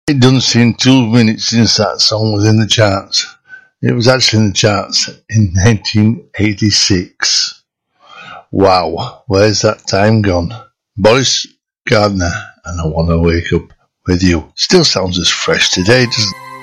It doesn't seem 2 minutes since that song was in the charts. It was actually in the charts in 1986. Wow, where's that time gone? Boris Gardner, and I Want to Wake Up With You. Still sounds as fresh today, doesn't it?